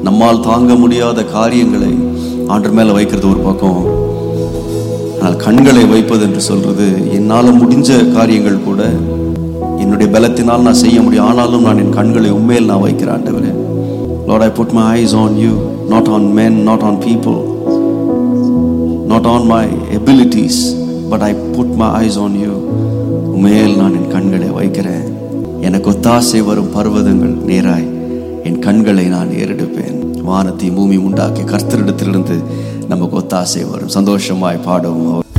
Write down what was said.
நம்மால் தாங்க முடியாத காரியங்களை ஆண்டவர் மேல வைக்கிறது ஒரு பக்கம், ஆனால் கண்களை வைப்பது என்று சொல்றது, என்னால் முடிஞ்ச காரியங்கள் கூட என்னுடைய பலத்தினால் நான் செய்ய முடியும், ஆனாலும் நான் என் கண்களை உண்மையில் நான் வைக்கிறேன் ஆண்டவரே. Lord, I put my eyes on you, not on men, not on people, not on my abilities, but I put my eyes on you. உண்மையில் நான் என் கண்களை வைக்கிறேன். எனக்கு ஒத்தாசை வரும் பர்வதங்கள் நேராய் என் கண்களை நான் ஏறெடுப்பேன். வானத்தை பூமி உண்டாக்கி கர்த்தரிடத்திலிருந்து நமக்கு ஒத்தாசை வரும். சந்தோஷமாய் பாடுவோம்.